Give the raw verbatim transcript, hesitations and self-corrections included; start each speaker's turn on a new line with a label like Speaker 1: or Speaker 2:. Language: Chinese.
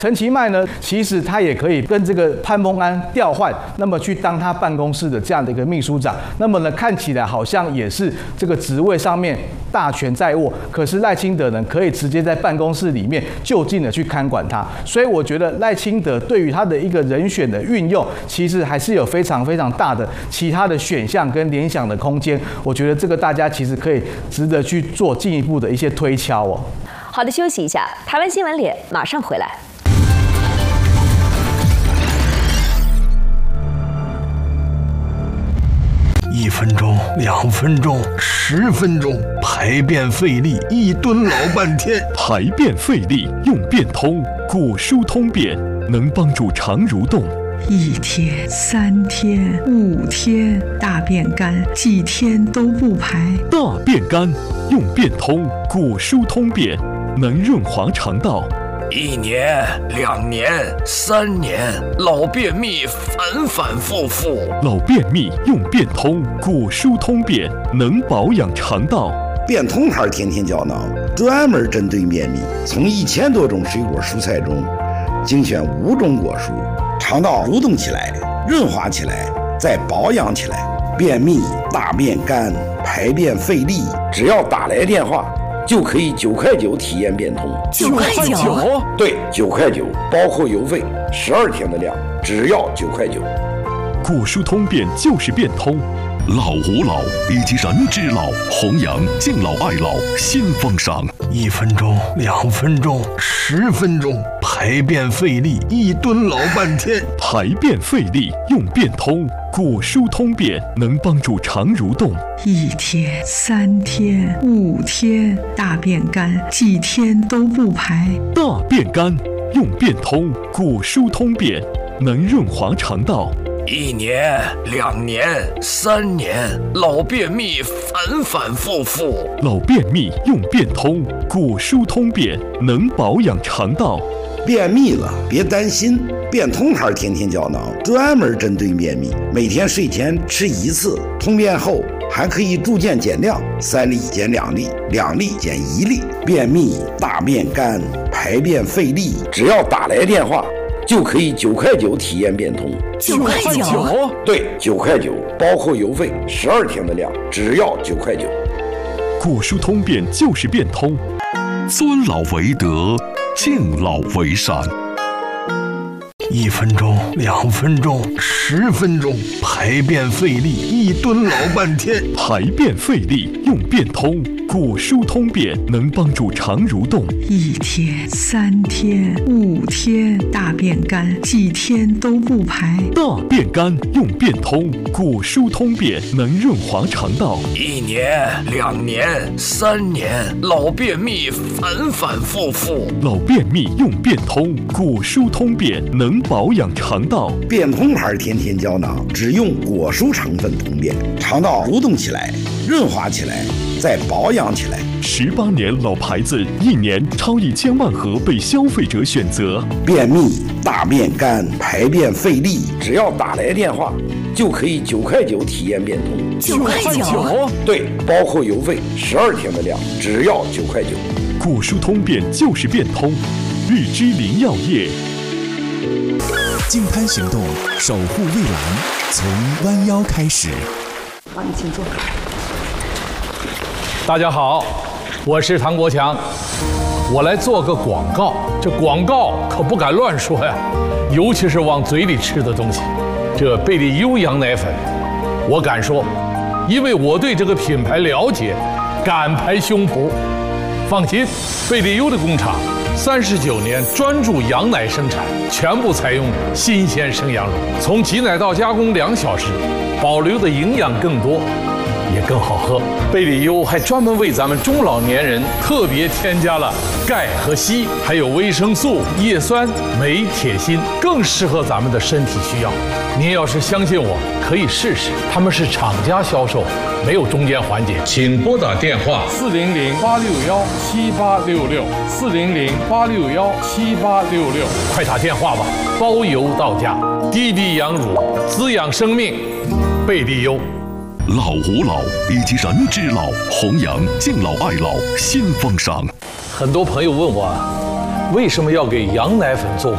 Speaker 1: 陈其迈呢，其实他也可以跟这个潘孟安调换，那么去当他办公室的这样的一个秘书长。那么呢，看起来好像也是这个职位上面大权在握。可是赖清德呢，可以直接在办公室里面就近的去看管他。所以我觉得赖清德对于他的一个人选的运用，其实还是有非常非常大的其他的选项跟联想的空间。我觉得这个大家其实可以值得去做进一步的一些推敲哦。
Speaker 2: 好的，休息一下，台湾新闻脸马上回来。
Speaker 3: 一分钟，两分钟，十分钟，排便费力，一蹲老半天。
Speaker 4: 排便费力用便通，果蔬通便能帮助肠蠕动。
Speaker 5: 一天、三天、五天，大便干，几天都不排。
Speaker 4: 大便干用便通，果蔬通便能润滑肠道。
Speaker 6: 一年、两年、三年，老便秘反反复复。
Speaker 4: 老便秘用便通，果蔬通便能保养肠道。
Speaker 7: 便通牌天天胶囊专门针对便秘，从一千多种水果蔬菜中精选五种果蔬，肠道蠕动起来，润滑起来，再保养起来。便秘、大便干、排便费力，只要打来电话，就可以九块九体验便通。
Speaker 2: 九块九？
Speaker 7: 对，九块九，包括邮费，十二天的量，只要九块九。
Speaker 4: 果蔬通便就是便通。
Speaker 8: 老吾老以及人之老，弘扬敬老爱老新风尚。
Speaker 3: 一分钟，两分钟，十分钟，排便费力，一蹲老半天。
Speaker 4: 排便费力用便通，果蔬通便能帮助肠蠕动。
Speaker 5: 一天、三天、五天，大便干，几天都不排。
Speaker 4: 大便干用便通，果蔬通便能润滑肠道。
Speaker 6: 一年、两年、三年，老便秘反反复复。
Speaker 4: 老便秘用便通，果蔬通便能保养肠道。
Speaker 7: 便秘了别担心，便通牌天天胶囊专门针对便秘，每天睡前吃一次，通便后还可以逐渐减量，三粒减两粒，两粒减一粒。便秘、大便干、排便费力，只要打来电话，就可以九块九体验便通。
Speaker 2: 九块九？
Speaker 7: 对，九块九，包括邮费，十二天的量，只要九块九。
Speaker 4: 果蔬通便就是便通。
Speaker 8: 尊老为德，敬老为善。
Speaker 3: 一分钟，两分钟，十分钟，排便费力，一蹲老半天。
Speaker 4: 排便费力用便通，果蔬通便能帮助肠蠕动。
Speaker 5: 一天、三天、五天，大便干，几天都不排。
Speaker 4: 大便干用便通，果蔬通便能润滑肠道。
Speaker 6: 一年、两年、三年，老便秘反反复复。
Speaker 4: 老便秘用便通，果蔬通便能保养肠道。
Speaker 7: 便通牌天天胶囊只用果蔬成分通便，肠道蠕动起来，润滑起来，再保养起来。
Speaker 4: 十八年老牌子，一年超一千万盒被消费者选择。
Speaker 7: 便秘、大便干、排便费力，只要打来电话，就可以九块九体验便通。
Speaker 2: 九块九？
Speaker 7: 对，包括邮费，十二天的量，只要九块九。
Speaker 4: 果蔬通便就是便通。日之林药业。
Speaker 9: 净滩行动，守护蔚蓝，从弯腰开始。
Speaker 2: 好，你请坐。
Speaker 10: 大家好，我是唐国强，我来做个广告。这广告可不敢乱说呀，尤其是往嘴里吃的东西。这贝利优羊奶粉，我敢说，因为我对这个品牌了解，敢拍胸脯。放心，贝利优的工厂三十九年专注羊奶生产，全部采用新鲜生羊乳，从挤奶到加工两小时，保留的营养更多，也更好喝。贝利优还专门为咱们中老年人特别添加了钙和硒，还有维生素、叶酸、镁、铁、锌，更适合咱们的身体需要。您要是相信我，可以试试。他们是厂家销售，没有中间环节。请拨打电话四零零八六幺七八六六四零零八六幺七八六六，快打电话吧，包邮到家。滴滴羊乳，滋养生命，贝利优。
Speaker 8: 老吾老以及人之老，弘扬敬老爱老新风尚。
Speaker 10: 很多朋友问我，为什么要给羊奶粉做